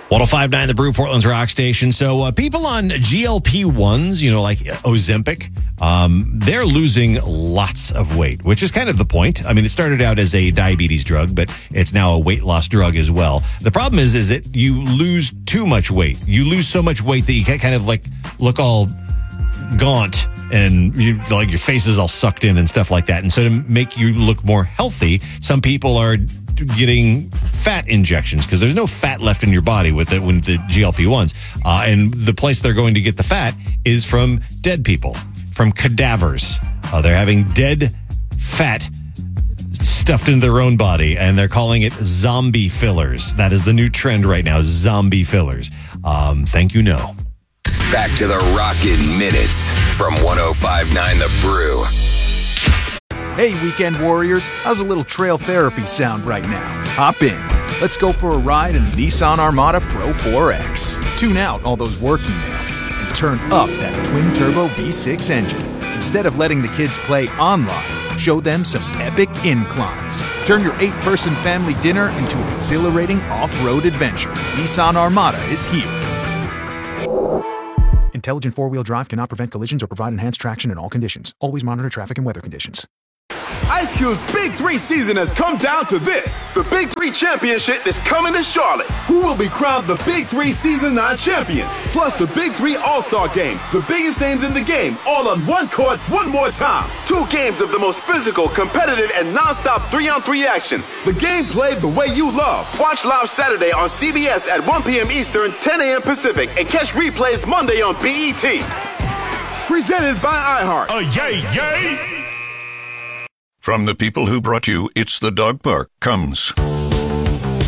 105.9 The Brew, Portland's rock station. So people on GLP-1s, like Ozempic, they're losing lots of weight, which is kind of the point. I mean, it started out as a diabetes drug, but it's now a weight loss drug as well. The problem is that you lose too much weight. You lose so much weight that you can't kind of look all gaunt and your face is all sucked in and stuff like that. And so to make you look more healthy, some people are getting fat injections because there's no fat left in your body with the GLP-1s. And the place they're going to get the fat is from dead people, from cadavers. They're having dead fat stuffed into their own body, and they're calling it zombie fillers. That is the new trend right now, zombie fillers. Thank you, no. Back to the Rockin' Minutes from 105.9 The Brew. Hey, weekend warriors, how's a little trail therapy sound right now? Hop in. Let's go for a ride in the Nissan Armada Pro 4X. Tune out all those work emails and turn up that twin-turbo V6 engine. Instead of letting the kids play online, show them some epic inclines. Turn your 8-person family dinner into an exhilarating off-road adventure. Nissan Armada is here. Intelligent four-wheel drive cannot prevent collisions or provide enhanced traction in all conditions. Always monitor traffic and weather conditions. Ice Cube's Big 3 season has come down to this. The Big 3 Championship is coming to Charlotte. Who will be crowned the Big 3 Season 9 champion? Plus the Big 3 All-Star Game. The biggest names in the game, all on one court, one more time. 2 games of the most physical, competitive, and non-stop 3-on-3 action. The game played the way you love. Watch live Saturday on CBS at 1 p.m. Eastern, 10 a.m. Pacific, and catch replays Monday on BET. Presented by iHeart. Yay! From the people who brought you It's the Dog Park comes